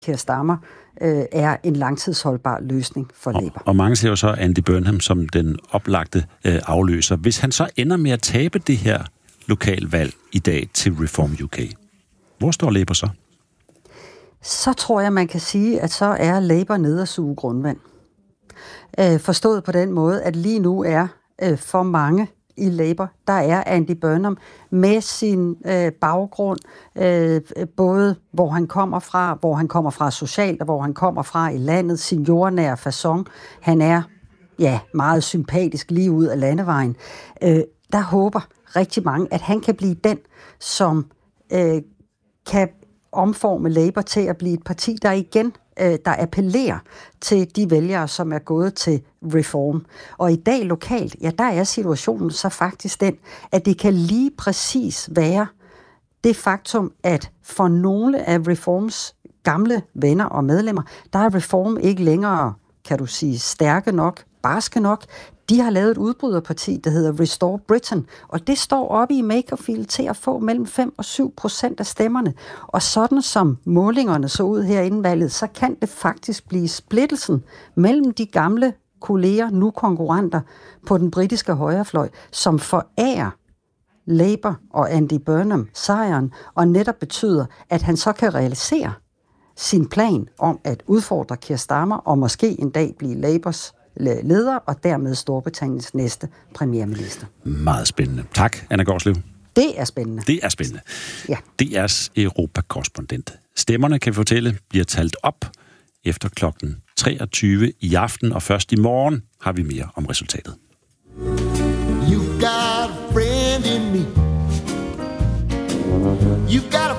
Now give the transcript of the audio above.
Keir Starmer er en langtidsholdbar løsning for Labour. Og mange ser jo så Andy Burnham som den oplagte afløser. Hvis han så ender med at tabe det her lokalvalg i dag til Reform UK, hvor står Labour så? Så tror jeg, man kan sige, at så er Labour nede at suge grundvand. Forstået på den måde, at lige nu er for mange i Labour, der er Andy Burnham med sin baggrund, både hvor han kommer fra socialt, og hvor han kommer fra i landet, sin jordnære facon. Han er meget sympatisk lige ud af landevejen. Der håber rigtig mange, at han kan blive den, som kan omforme Labour til at blive et parti, der igen der appellerer til de vælgere, som er gået til Reform. Og i dag lokalt, der er situationen så faktisk den, at det kan lige præcis være det faktum, at for nogle af Reforms gamle venner og medlemmer, der er Reform ikke længere, kan du sige, stærke nok, barske nok. De har lavet et udbryderparti, der hedder Restore Britain, og det står oppe i Makerfield til at få mellem 5% og 7% af stemmerne. Og sådan som målingerne så ud her inden valget, så kan det faktisk blive splittelsen mellem de gamle kolleger, nu konkurrenter, på den britiske højrefløj, som forærer Labour og Andy Burnham sejren, og netop betyder, at han så kan realisere sin plan om at udfordre Keir Starmer, og måske en dag blive Labours leder, og dermed Storbritanniens næste premierminister. Meget spændende. Tak, Anna Gårdslev. Det er spændende. Det er spændende. Ja. DR's Europakorrespondent. Stemmerne, kan vi fortælle, bliver talt op efter klokken 23 i aften, og først i morgen har vi mere om resultatet. You got a friend in me. You got